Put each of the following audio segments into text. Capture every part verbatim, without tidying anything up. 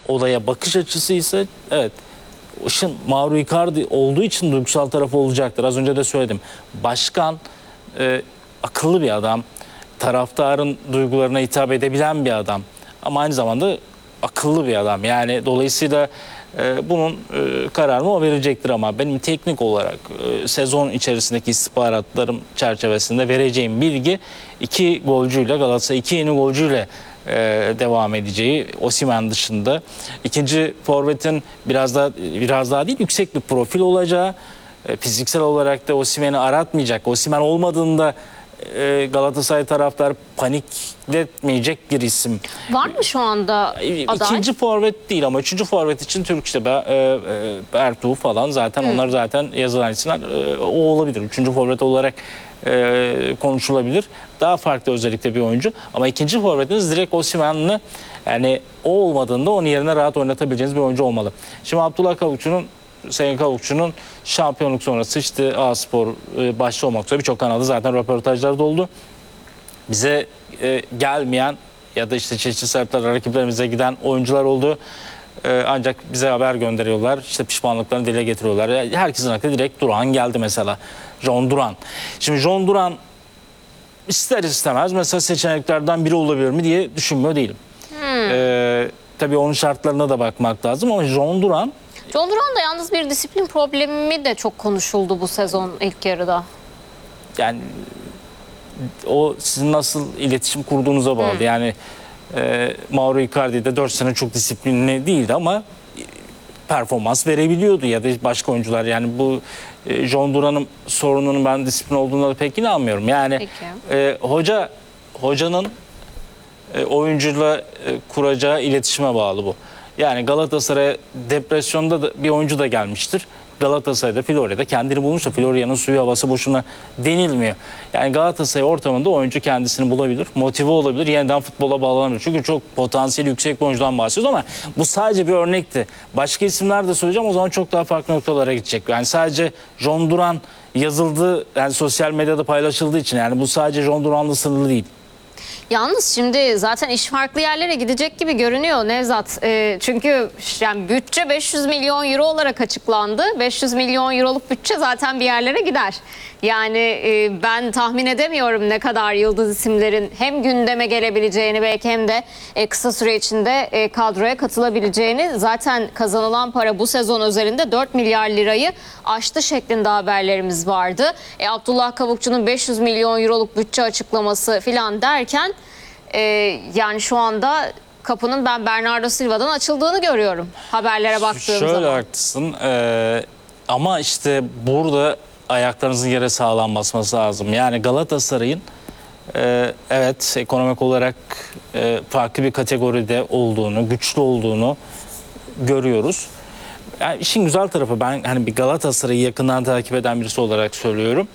olaya bakış açısı ise evet, işin Mauro Icardi olduğu için duygusal tarafı olacaktır. Az önce de söyledim. Başkan e, akıllı bir adam. Taraftarın duygularına hitap edebilen bir adam. Ama aynı zamanda akıllı bir adam. Yani dolayısıyla e, bunun e, kararını o verecektir ama benim teknik olarak e, sezon içerisindeki istihbaratlarım çerçevesinde vereceğim bilgi iki golcüyle, Galatasaray iki yeni golcüyle e, devam edeceği, Osimhen dışında. İkinci forvetin biraz daha biraz daha değil, yüksek bir profil olacağı, e, fiziksel olarak da Osimhen'i aratmayacak. Osimhen olmadığında e, Galatasaray taraftar panikletmeyecek bir isim. Var mı şu anda aday? İkinci forvet değil ama üçüncü forvet için Türk işte e, e, Ertuğ falan zaten Hı. onlar zaten yazılan isimler, e, o olabilir. Üçüncü forvet olarak e, konuşulabilir. Daha farklı özellikle bir oyuncu. Ama ikinci forvetiniz direkt Osimhen'le, yani o olmadığında onun yerine rahat oynatabileceğiniz bir oyuncu olmalı. Şimdi Abdullah Kavukçu'nun Sayın Kavukçu'nun şampiyonluk sonrası işte A-Spor e, başta olmak üzere birçok kanalda zaten röportajları da oldu. Bize e, gelmeyen ya da işte çeşitli sebeplerle rakiplerimize giden oyuncular oldu. E, ancak bize haber gönderiyorlar. İşte pişmanlıklarını dile getiriyorlar. Herkesin aklına direkt Duran geldi mesela. John Duran. Şimdi John Duran ister istemez mesela seçeneklerden biri olabilir mi diye düşünmüyor değilim. Hmm. E, tabii onun şartlarına da bakmak lazım ama John Duran John Duran da yalnız bir disiplin problemi de çok konuşuldu bu sezon ilk yarıda. Yani o sizin nasıl iletişim kurduğunuza bağlı. Hmm. Yani e, Mauro Icardi de dört sene çok disiplinli değildi ama performans verebiliyordu ya da başka oyuncular. Yani bu e, John Duran'ın sorununun ben disiplin olduğuna da pek inanmıyorum. Yani e, hoca hocanın e, oyuncuyla e, kuracağı iletişime bağlı bu. Yani Galatasaray'a depresyonda da bir oyuncu da gelmiştir. Galatasaray'da, Florya'da kendini bulmuşsa Florya'nın suyu havası boşuna denilmiyor. Yani Galatasaray ortamında oyuncu kendisini bulabilir, motive olabilir, yeniden futbola bağlanabilir. Çünkü çok potansiyeli yüksek bir oyuncudan bahsediyoruz ama bu sadece bir örnekti. Başka isimler de söyleyeceğim, o zaman çok daha farklı noktalara gidecek. Yani sadece John Duran yazıldı, yani sosyal medyada paylaşıldığı için, yani bu sadece John Duran'la sınırlı değil. Yalnız şimdi zaten iş farklı yerlere gidecek gibi görünüyor Nevzat. E, çünkü yani bütçe beş yüz milyon euro olarak açıklandı. beş yüz milyon euroluk bütçe zaten bir yerlere gider. Yani e, ben tahmin edemiyorum ne kadar yıldız isimlerin hem gündeme gelebileceğini belki hem de e, kısa süre içinde e, kadroya katılabileceğini. Zaten kazanılan para bu sezon özelinde dört milyar lirayı aştı şeklinde haberlerimiz vardı. E, Abdullah Kavukçu'nun beş yüz milyon euroluk bütçe açıklaması filan derken e, yani şu anda kapının ben Bernardo Silva'dan açıldığını görüyorum haberlere baktığım Şöyle zaman. Şöyle haklısın ee, ama işte burada ayaklarınızın yere sağlam basması lazım. Yani Galatasaray'ın e, evet ekonomik olarak e, farklı bir kategoride olduğunu, güçlü olduğunu görüyoruz. Yani işin güzel tarafı, ben hani bir Galatasaray'ı yakından takip eden birisi olarak söylüyorum.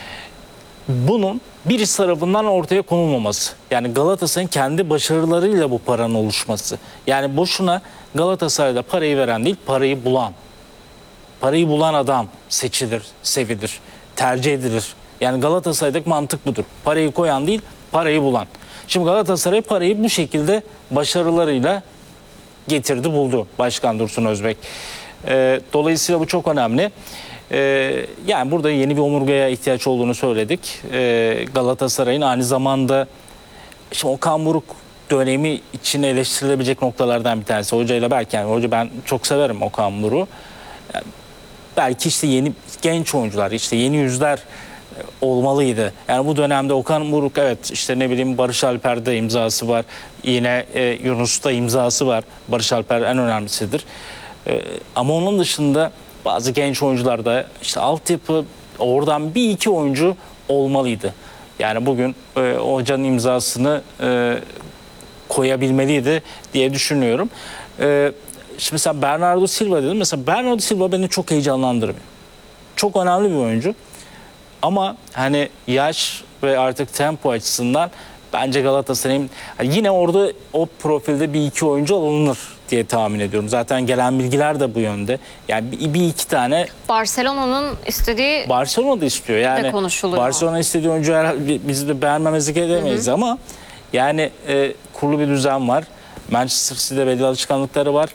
Bunun birisi tarafından ortaya konulmaması. Yani Galatasaray'ın kendi başarılarıyla bu paranın oluşması. Yani boşuna Galatasaray'da parayı veren değil, parayı bulan. Parayı bulan adam seçilir, sevilir, tercih edilir. Yani Galatasaray'daki mantık budur. Parayı koyan değil, parayı bulan. Şimdi Galatasaray parayı bu şekilde başarılarıyla getirdi, buldu Başkan Dursun Özbek. Ee, dolayısıyla bu çok önemli. Ee, yani burada yeni bir omurgaya ihtiyaç olduğunu söyledik. Ee, Galatasaray'ın aynı zamanda şimdi Okan Buruk dönemi için eleştirilebilecek noktalardan bir tanesi. Hocayla belki, yani hoca, ben çok severim Okan Buruk'u. Yani belki işte yeni genç oyuncular, işte yeni yüzler olmalıydı. Yani bu dönemde Okan Buruk, evet işte ne bileyim Barış Alper'de imzası var. Yine e, Yunus'ta imzası var. Barış Alper en önemlisidir. E, ama onun dışında bazı genç oyuncularda işte altyapı, oradan bir iki oyuncu olmalıydı. Yani bugün e, hocanın imzasını e, koyabilmeliydi diye düşünüyorum. E, işte mesela Bernardo Silva dedim. Mesela Bernardo Silva beni çok heyecanlandırmıyor. Çok önemli bir oyuncu. Ama hani yaş ve artık tempo açısından bence Galatasaray'ın yine orada o profilde bir iki oyuncu alınır diye tahmin ediyorum. Zaten gelen bilgiler de bu yönde. Yani bir, bir iki tane Barcelona'nın istediği Barcelona da istiyor. Yani Barcelona istediği oyuncu biz de beğenmemezlik edemeyiz, hı hı. ama yani e, kurulu bir düzen var. Manchester City'de belli alışkanlıkları var.